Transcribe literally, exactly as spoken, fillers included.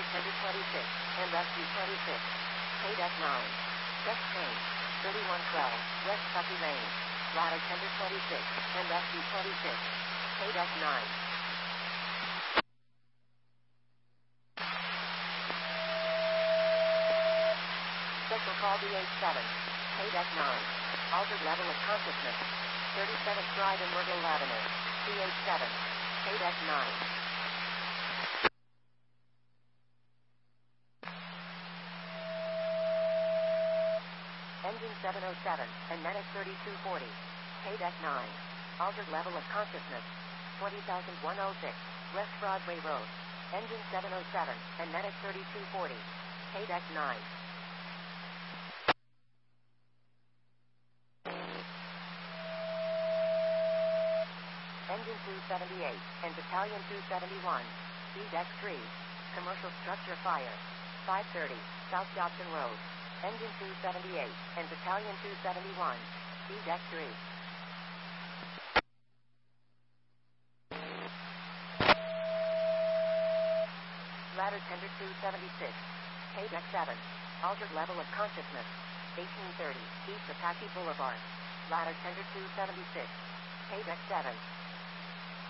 tender twenty-six, and rescue twenty-six. Paydeck nine. Just change. thirty-one twelve, West Tucky Lane. Ladder tender twenty-six, and rescue twenty-six. Paydeck nine. Special call D H seven. Paydeck nine. Altered level of consciousness. thirty-seventh Drive in Myrtle Avenue. D H seven. Paydeck nine. Engine seven oh seven, and medic thirty-two forty. Paydeck nine. Altered level of consciousness. twenty thousand one hundred six, West Broadway Road. Engine seven oh seven, and medic thirty-two forty. Paydeck nine. Engine two seventy-eight, and Battalion two seventy-one. B-Deck three. Commercial structure fire. five thirty, South Jobson Road. Engine two seventy-eight, and Battalion two seventy-one. B-Deck three. Ladder tender two seventy-six. Paydeck seven. Altered level of consciousness. eighteen thirty, East Apache Boulevard. Ladder tender two seventy-six. Paydeck seven.